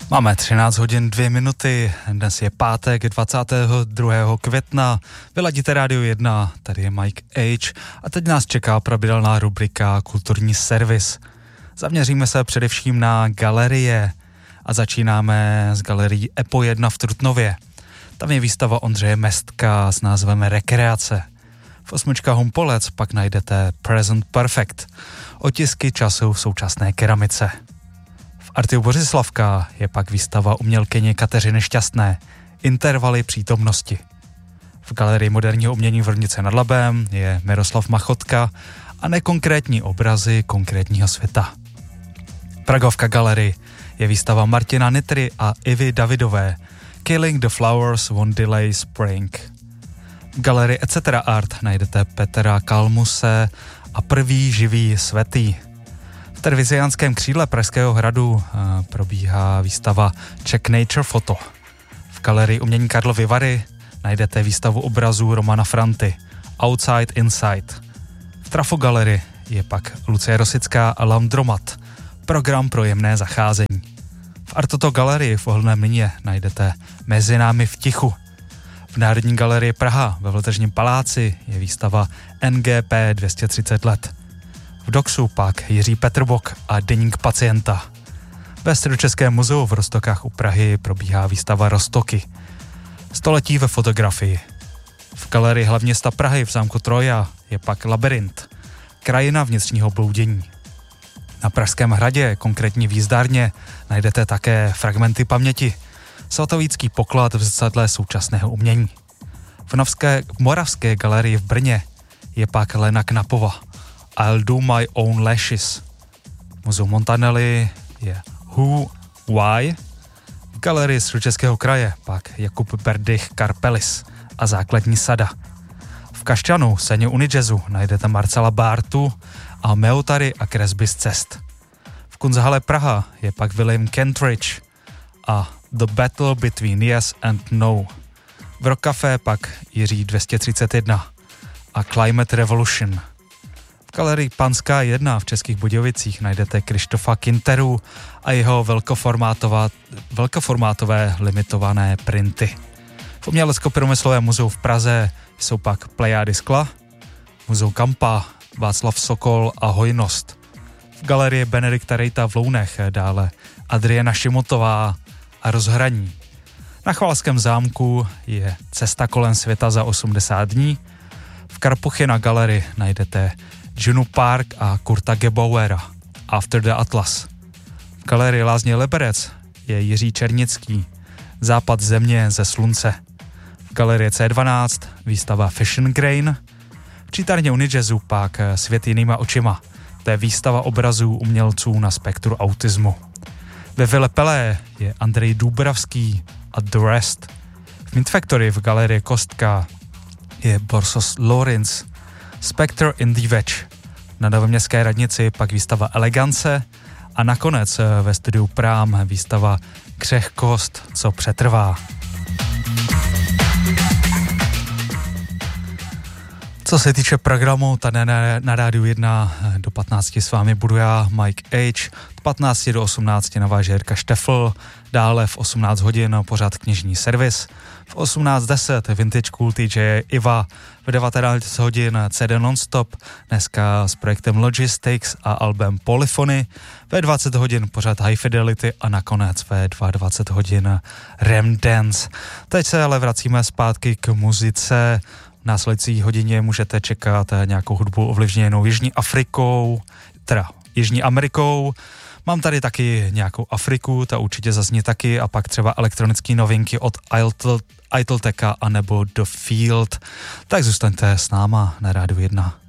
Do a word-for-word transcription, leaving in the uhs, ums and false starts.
Máme třináct hodin dvě minuty, dnes je pátek dvacátého druhého května, vyladíte Rádio jedna, tady je Mike H a teď nás čeká pravidelná rubrika Kulturní servis. Zaměříme se především na galerie a začínáme s galerií Epo jedna v Trutnově. Tam je výstava Ondřeje Mestka s názvem Rekreace. V osmička Humpolec pak najdete Present Perfect, otisky času v současné keramice. V Artiu Bořislavka je pak výstava umělkyně Kateřiny Šťastné Intervaly přítomnosti. V galerii moderního umění v Roudnici nad Labem je Miroslav Machotka a nekonkrétní obrazy konkrétního světa. Pragovka galerii je výstava Martina Nitry a Ivy Davidové Killing the Flowers Won't Delay Spring. V galerii et cetera Art najdete Petra Kalmuse a Prvý živý svätý. V televiziánském křídle Pražského hradu uh, probíhá výstava Czech Nature Photo. V galerii umění Karlovy Vary najdete výstavu obrazů Romana Franty Outside Inside. V Trafo galerii je pak Lucie Rosická a Landromat program pro jemné zacházení. V Artoto galerii v Ohlném Mlýně najdete Mezi námi v tichu. V Národní galerii Praha ve Vltržním paláci je výstava N G P dvě stě třicet let. V Doxu pak Jiří Petrbok a Deník pacienta. Ve Středočeském muzeu v Roztokách u Prahy probíhá výstava Roztoky. Století ve fotografii. V galerii hlavního města Prahy v zámku Troja je pak Labyrint, krajina vnitřního bloudění. Na Pražském hradě, konkrétně v jízdárně, najdete také fragmenty paměti, svatovícký poklad v zrcadle současného umění. V Novské, v Moravské galerii v Brně je pak Lena Knapova I'll do my own lashes. Muzeum Montanelli je Who, Why. V galerii Středočeského kraje pak Jakub Berdych Karpelis a Základní sada. V Kašťanu, scéně Unijazzu, najdete Marcela Bártu a Meutary a kresby z cest. V Kunsthalle Praha je pak William Kentridge a The Battle Between Yes and No. V Rock Café pak Jiří dvě stě třicet jedna a Climate Revolution. V galerii Panská jedna v Českých Budějovicích najdete Krištofa Kinteru a jeho velkoformátové limitované printy. V Umělecko-průmyslovém muzeu v Praze jsou pak Plejády skla, Muzeum Kampa, Václav Sokol a Hojnost. V galerii Benedikta Rejta v Lounech dále Adriana Šimotová a Rozhraní. Na Chvalském zámku je Cesta kolem světa za osmdesát dní. V Karpuchy na galerii najdete Junu Park a Kurta Gebauera After the Atlas. V galerii Lázně Liberec je Jiří Černický Západ země ze slunce. V galerii C dvanáct výstava Fashion Grain. V čítárně Unijazzu pak Svět jinýma očima. To je výstava obrazů umělců na spektru autismu. Ve Ville Pelé je Andrej Dúbravský a The Rest. V Mint Factory v galerii Kostka je Borsos Lorenz Spectre in the Wedge. Na Novoměstské radnici pak výstava Elegance a nakonec ve studiu Prám výstava Křehkost, co přetrvá. Co se týče programu, tady na, na Rádiu jedna do patnácti s vámi budu já, Mike H. Od patnácti do osmnácti naváže Jirka Štefl, dále v osmnáct hodin pořád knižní servis, v osmnáct deset Vintage Cool T J Iva, v devatenáct hodin C D Nonstop, dneska s projektem Logistics a albem Polyphony, ve dvacet hodin pořád High Fidelity a nakonec ve dvacet dva hodin Rem Dance. Teď se ale vracíme zpátky k muzice. V následující hodině můžete čekat nějakou hudbu ovlivněnou Jižní Afrikou, teda Jižní Amerikou. Mám tady taky nějakou Afriku, ta určitě zazní taky, a pak třeba elektronické novinky od Idleteka a nebo The Field. Tak zůstaňte s náma na Rádiu jedna.